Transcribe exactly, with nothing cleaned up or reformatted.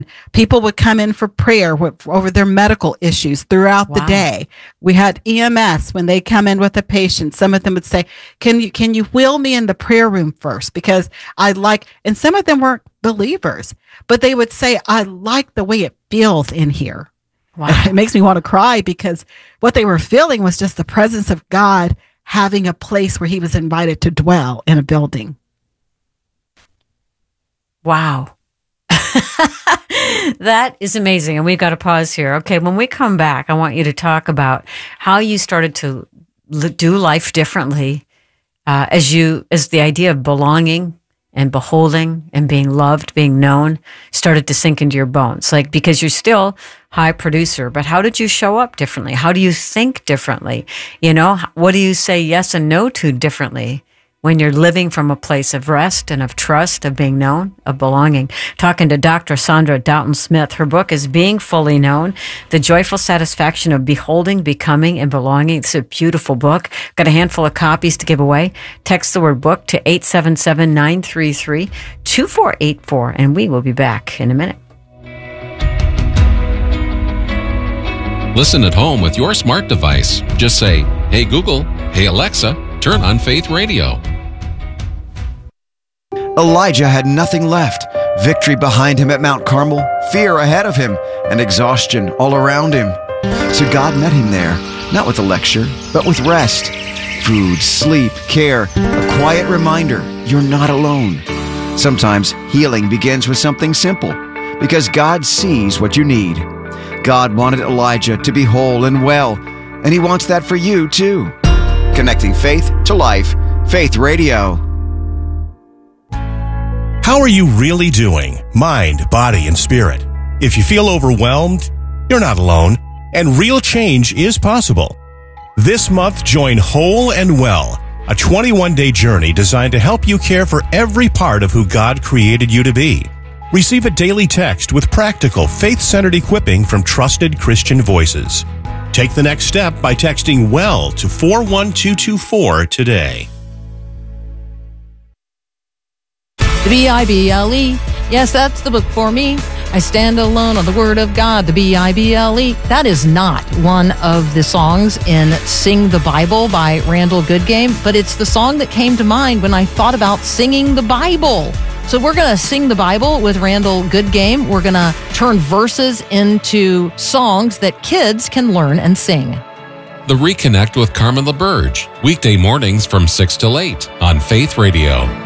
people would come in for prayer with, over their medical issues throughout wow. the day. We had E M S when they come in with a patient. Some of them would say, can you, can you wheel me in the prayer room first? Because I like, and some of them weren't believers, but they would say, I like the way it feels in here. Wow. It makes me want to cry because what they were feeling was just the presence of God having a place where he was invited to dwell in a building. Wow. That is amazing. And we've got to pause here. Okay, when we come back, I want you to talk about how you started to l- do life differently uh, as you, as the idea of belonging and beholding and being loved, being known, started to sink into your bones. Like, because you're still high producer, but how did you show up differently? How do you think differently? You know, what do you say yes and no to differently when you're living from a place of rest and of trust, of being known, of belonging? Talking to Doctor Sandra Doughton Smith. Her book is Being Fully Known, The Joyful Satisfaction of Beholding, Becoming, and Belonging. It's a beautiful book. Got a handful of copies to give away. Text the word book to eight seven seven, nine three three, two four eight four, and we will be back in a minute. Listen at home with your smart device. Just say, hey Google, hey Alexa, turn on Faith Radio. Elijah had nothing left. Victory behind him at Mount Carmel, fear ahead of him, and exhaustion all around him. So God met him there, not with a lecture, but with rest. Food, sleep, care, a quiet reminder you're not alone. Sometimes healing begins with something simple, because God sees what you need. God wanted Elijah to be whole and well, and he wants that for you too. Connecting faith to life. Faith Radio. How are you really doing? Mind, body, and spirit. If you feel overwhelmed, you're not alone, and real change is possible. This month, join Whole and Well, a twenty-one day journey designed to help you care for every part of who God created you to be. Receive a daily text with practical, faith-centered equipping from trusted Christian voices. Take the next step by texting WELL to four one two two four today. The B I B L E. Yes, that's the book for me. I stand alone on the word of God, the B I B L E. That is not one of the songs in Sing the Bible by Randall Goodgame, but it's the song that came to mind when I thought about singing the Bible. So we're going to sing the Bible with Randall Goodgame. We're going to turn verses into songs that kids can learn and sing. The Reconnect with Carmen LaBerge, weekday mornings from six till eight on Faith Radio.